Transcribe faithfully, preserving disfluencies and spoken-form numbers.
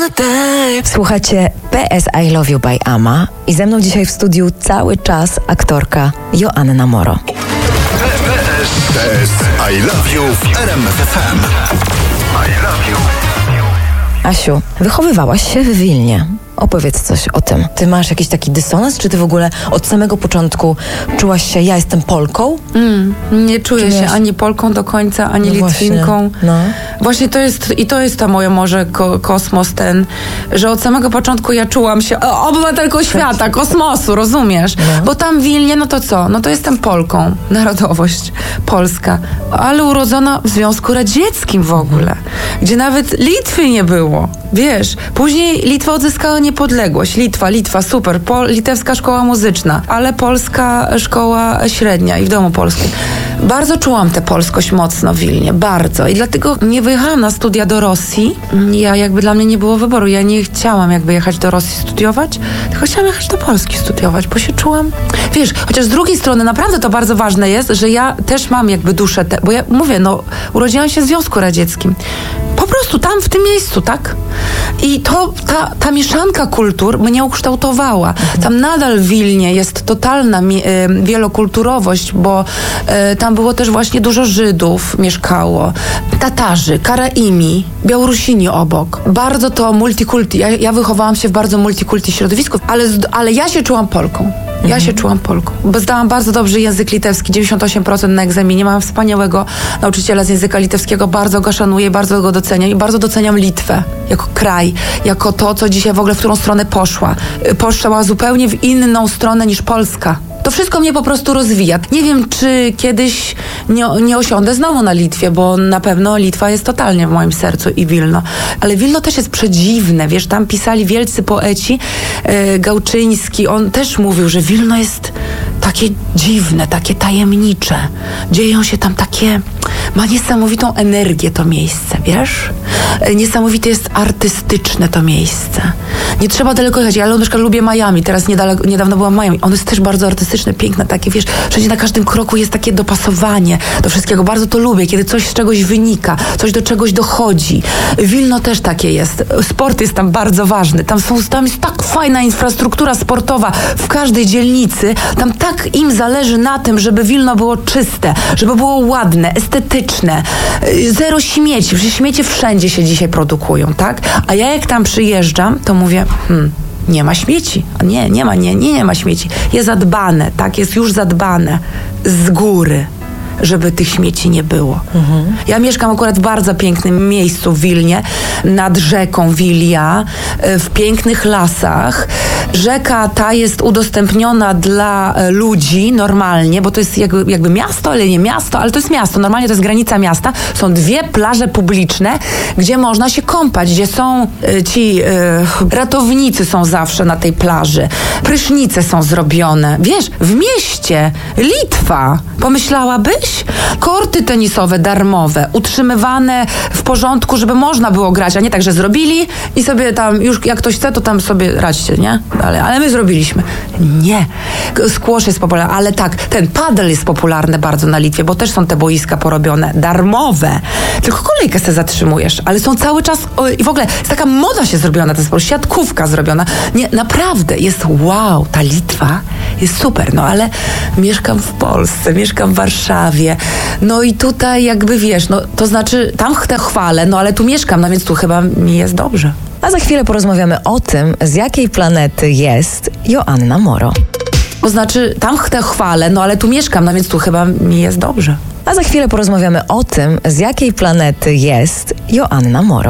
Słuchacie P S I Love You by Ama i ze mną dzisiaj w studiu cały czas aktorka Joanna Moro. P S I Love You w R M F F M. I love you. Asiu, wychowywałaś się w Wilnie. Opowiedz coś o tym. Ty masz jakiś taki dysonans, czy ty w ogóle od samego początku czułaś się, ja jestem Polką? Mm, nie czuję Czy się miałeś... ani Polką do końca, ani no Litwinką. Właśnie, no. właśnie to jest, i to jest to moje może ko- kosmos ten, że od samego początku ja czułam się o, obywatelką świata, kosmosu, rozumiesz? No. Bo tam w Wilnie, no to co? No to jestem Polką, narodowość polska, ale urodzona w Związku Radzieckim w ogóle, mhm. gdzie nawet Litwy nie było. Wiesz, później Litwa odzyskała niepodległość. Litwa, Litwa, super. Pol, litewska szkoła muzyczna, ale polska szkoła średnia i w domu polskim. Bardzo czułam tę polskość mocno w Wilnie, bardzo. I dlatego nie wyjechałam na studia do Rosji. Ja jakby dla mnie nie było wyboru. Ja nie chciałam jakby jechać do Rosji studiować, tylko chciałam jechać do Polski studiować, bo się czułam... Wiesz, chociaż z drugiej strony naprawdę to bardzo ważne jest, że ja też mam jakby duszę, te, bo ja mówię, no urodziłam się w Związku Radzieckim. Po prostu tam, w tym miejscu, tak? I to, ta, ta mieszanka kultur mnie ukształtowała. Tam nadal w Wilnie jest totalna mi, y, wielokulturowość, bo y, tam było też właśnie dużo Żydów mieszkało, Tatarzy, Karaimi, Białorusini obok. Bardzo to multikulti. Ja, ja wychowałam się w bardzo multikulti środowisku, ale, ale ja się czułam Polką. Ja mhm. się czułam Polką, bo zdałam bardzo dobrze język litewski, dziewięćdziesiąt osiem procent na egzaminie. Mam wspaniałego nauczyciela z języka litewskiego, bardzo go szanuję, bardzo go doceniam i bardzo doceniam Litwę jako kraj, jako to, co dzisiaj w ogóle, w którą stronę poszła. Poszła zupełnie w inną stronę niż Polska. To wszystko mnie po prostu rozwija. Nie wiem, czy kiedyś nie, nie osiądę znowu na Litwie, bo na pewno Litwa jest totalnie w moim sercu i Wilno. Ale Wilno też jest przedziwne, wiesz, tam pisali wielcy poeci, e, Gałczyński, on też mówił, że Wilno jest takie dziwne, takie tajemnicze. Dzieją się tam takie... Ma niesamowitą energię to miejsce, wiesz? E, niesamowite jest artystyczne to miejsce. Nie trzeba daleko jechać. Ja na przykład lubię Miami, teraz niedaleko, niedawno byłam w Miami. On jest też bardzo artystyczny, piękne, takie, wiesz, wszędzie na każdym kroku jest takie dopasowanie do wszystkiego. Bardzo to lubię, kiedy coś z czegoś wynika, coś do czegoś dochodzi. Wilno też takie jest. Sport jest tam bardzo ważny. Tam, są, tam jest tak fajna infrastruktura sportowa w każdej dzielnicy. Tam tak im zależy na tym, żeby Wilno było czyste, żeby było ładne, estetyczne. Zero śmieci. Przecież śmiecie wszędzie się dzisiaj produkują, tak? A ja jak tam przyjeżdżam, to mówię, hmm, nie ma śmieci. Nie, nie ma, nie, nie, nie ma śmieci. Jest zadbane, tak? Jest już zadbane z góry, żeby tych śmieci nie było. Mhm. Ja mieszkam akurat w bardzo pięknym miejscu w Wilnie, nad rzeką Wilia, w pięknych lasach. Rzeka ta jest udostępniona dla ludzi normalnie, bo to jest jakby, jakby miasto, ale nie miasto, ale to jest miasto. Normalnie to jest granica miasta. Są dwie plaże publiczne, gdzie można się kąpać, gdzie są y, ci y, ratownicy są zawsze na tej plaży. Prysznice są zrobione. Wiesz, w mieście Litwa. Pomyślałabyś? Korty tenisowe darmowe, utrzymywane w porządku, żeby można było grać, a nie tak, że zrobili i sobie tam, już jak ktoś chce, to tam sobie radźcie, nie? Ale, ale my zrobiliśmy. Nie. Squash jest popularny, ale tak, ten padel jest popularny bardzo na Litwie, bo też są te boiska porobione, darmowe. Tylko kolejkę sobie zatrzymujesz, ale są cały czas, o, i w ogóle jest taka moda się zrobiona, ten sport, siatkówka zrobiona. Nie, naprawdę, jest wow, ta Litwa jest super, no ale mieszkam w Polsce, mieszkam w Warszawie, no i tutaj jakby wiesz, no to znaczy tam te chwalę, no ale tu mieszkam, no więc tu chyba mi jest dobrze. A za chwilę porozmawiamy o tym, z jakiej planety jest Joanna Moro. To znaczy tam te chwalę, no ale tu mieszkam, no więc tu chyba mi jest dobrze. A za chwilę porozmawiamy o tym, z jakiej planety jest Joanna Moro.